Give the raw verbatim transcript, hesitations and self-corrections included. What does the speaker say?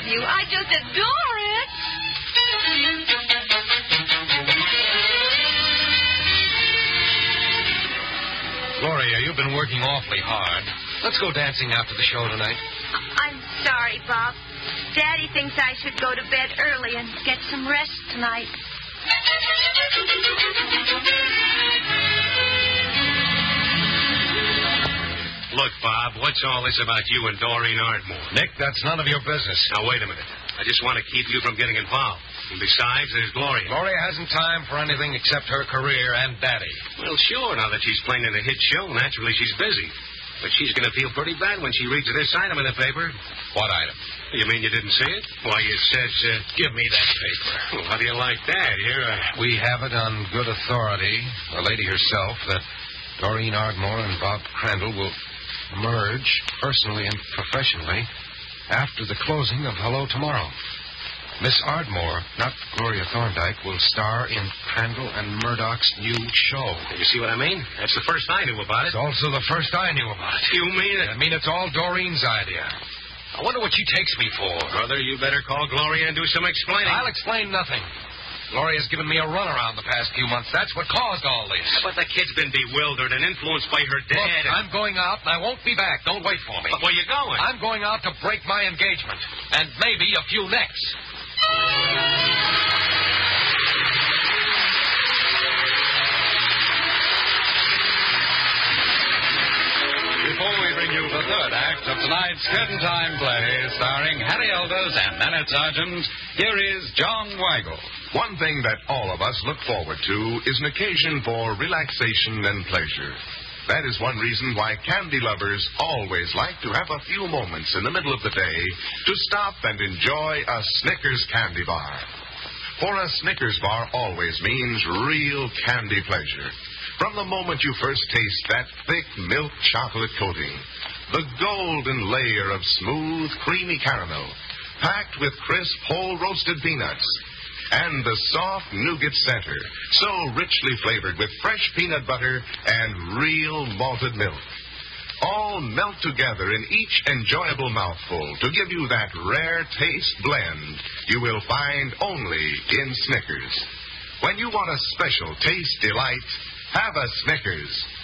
you. I just adore it. Gloria, you've been working awfully hard. Let's go dancing after the show tonight. I'm sorry, Bob. Daddy thinks I should go to bed early and get some rest tonight. Look, Bob, what's all this about you and Doreen Ardmore? Nick, that's none of your business. Now, wait a minute. I just want to keep you from getting involved. And besides, there's Gloria. Gloria hasn't time for anything except her career and Daddy. Well, sure, now that she's playing in a hit show, naturally she's busy. But she's going to feel pretty bad when she reads this item in the paper. What item? You mean you didn't see it? Why, it says, uh, give me that paper. Well, how do you like that? Here, I... We have it on good authority, the lady herself, that Doreen Ardmore and Bob Crandall will merge, personally and professionally, after the closing of Hello Tomorrow. Miss Ardmore, not Gloria Thorndyke, will star in Crandall and Murdoch's new show. You see what I mean? That's the first I knew about it. It's also the first I knew about it. You mean it? I mean, it's all Doreen's idea. I wonder what she takes me for. Brother, you better call Gloria and do some explaining. I'll explain nothing. Gloria's given me a runaround the past few months. That's what caused all this. Yeah, but the kid's been bewildered and influenced by her dad. Look, and... I'm going out, and I won't be back. Don't wait for me. But where you going? I'm going out to break my engagement. And maybe a few necks. Before we bring you the third act of tonight's Curtain Time play, starring Harry Elders and Nanette Sargent, here is John Weigel. One thing that all of us look forward to is an occasion for relaxation and pleasure. That is one reason why candy lovers always like to have a few moments in the middle of the day to stop and enjoy a Snickers candy bar. For a Snickers bar always means real candy pleasure. From the moment you first taste that thick milk chocolate coating, the golden layer of smooth, creamy caramel, packed with crisp, whole roasted peanuts, and the soft nougat center, so richly flavored with fresh peanut butter and real malted milk. All melt together in each enjoyable mouthful to give you that rare taste blend you will find only in Snickers. When you want a special taste delight, have a Snickers.